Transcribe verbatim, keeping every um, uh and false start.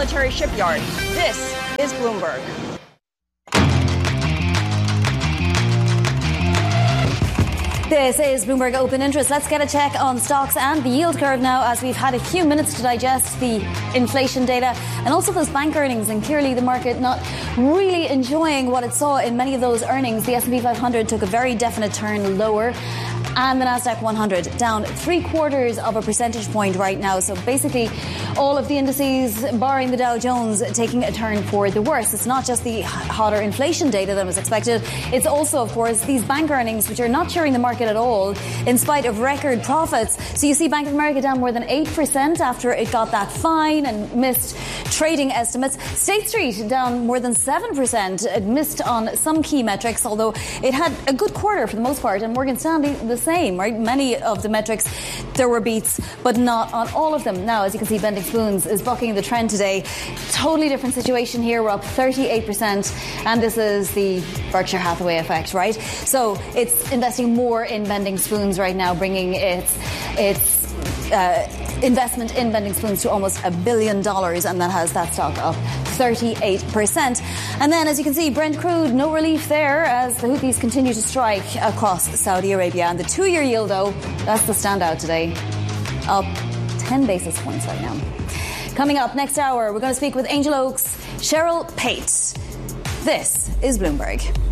military shipyard. This is Bloomberg. This is Bloomberg Open Interest. Let's get a check on stocks and the yield curve now, as we've had a few minutes to digest the inflation data and also those bank earnings, and clearly the market not really enjoying what it saw in many of those earnings. The S and P five hundred took a very definite turn lower, and the Nasdaq one hundred down three quarters of a percentage point right now. So basically all of the indices, barring the Dow Jones, taking a turn for the worse. It's not just the hotter inflation data than was expected. It's also, of course, these bank earnings, which are not cheering the market at all, in spite of record profits. So you see Bank of America down more than eight percent after it got that fine and missed trading estimates. State Street down more than seven percent. It missed on some key metrics, although it had a good quarter for the most part. And Morgan Stanley, the same, right? Many of the metrics, there were beats, but not on all of them. Now, as you can see, Bending Spoons is bucking the trend today. Totally different situation here. We're up thirty-eight percent, and this is the Berkshire Hathaway effect, right? So it's investing more in Bending Spoons right now, bringing its its uh, investment in Bending Spoons to almost a billion dollars, and that has that stock up thirty-eight percent. And then, as you can see, Brent crude, no relief there as the Houthis continue to strike across Saudi Arabia. And the two-year yield, though, that's the standout today, up ten basis points right now. Coming up next hour, we're going to speak with Angel Oak's Cheryl Pate. This is Bloomberg.